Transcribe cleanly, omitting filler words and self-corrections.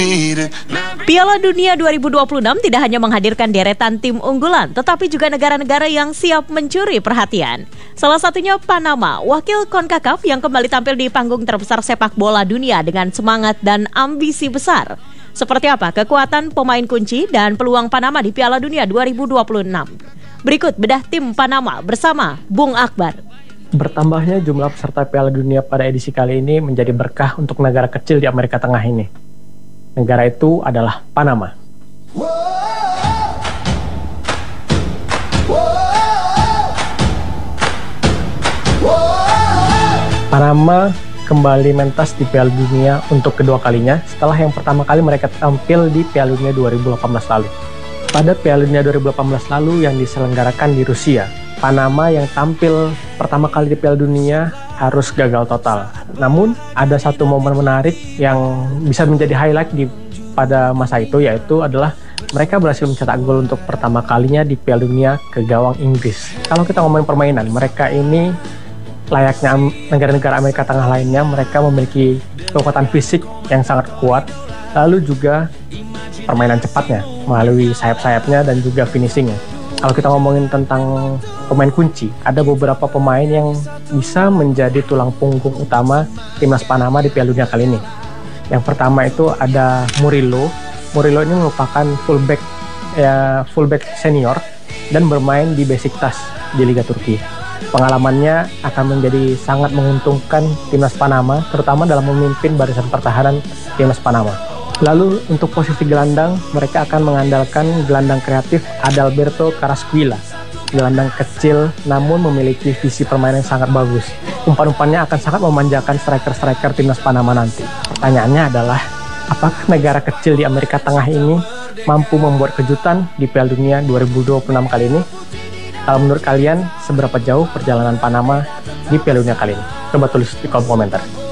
Piala Dunia 2026 tidak hanya menghadirkan deretan tim unggulan, tetapi juga negara-negara yang siap mencuri perhatian. Salah satunya Panama, wakil CONCACAF yang kembali tampil di panggung terbesar sepak bola dunia dengan semangat dan ambisi besar. Seperti apa kekuatan pemain kunci dan peluang Panama di Piala Dunia 2026? Berikut bedah tim Panama bersama Bung Akbar. Bertambahnya jumlah peserta Piala Dunia pada edisi kali ini menjadi berkah untuk negara kecil di Amerika Tengah ini. Negara itu adalah Panama. Panama kembali mentas di Piala Dunia untuk kedua kalinya setelah yang pertama kali mereka tampil di Piala Dunia 2018 lalu. Pada Piala Dunia 2018 lalu yang diselenggarakan di Rusia, Panama yang tampil pertama kali di Piala Dunia harus gagal total. Namun ada satu momen menarik yang bisa menjadi highlight pada masa itu, yaitu adalah mereka berhasil mencetak gol untuk pertama kalinya di Piala Dunia ke gawang Inggris. Kalau kita ngomongin permainan, mereka ini layaknya negara-negara Amerika Tengah lainnya, mereka memiliki kekuatan fisik yang sangat kuat, lalu juga permainan cepatnya melalui sayap-sayapnya dan juga finishingnya. Kalau kita ngomongin tentang pemain kunci, ada beberapa pemain yang bisa menjadi tulang punggung utama timnas Panama di Piala Dunia kali ini. Yang pertama itu ada Murillo. Murillo ini merupakan fullback senior dan bermain di Beşiktaş di Liga Turki. Pengalamannya akan menjadi sangat menguntungkan timnas Panama, terutama dalam memimpin barisan pertahanan timnas Panama. Lalu untuk posisi gelandang, mereka akan mengandalkan gelandang kreatif Adalberto Carrasquilla. Gelandang kecil namun memiliki visi permainan yang sangat bagus. Umpan-umpannya akan sangat memanjakan striker-striker timnas Panama nanti. Pertanyaannya adalah, apakah negara kecil di Amerika Tengah ini mampu membuat kejutan di Piala Dunia 2026 kali ini? Kalau menurut kalian, seberapa jauh perjalanan Panama di Piala Dunia kali ini? Coba tulis di kolom komentar.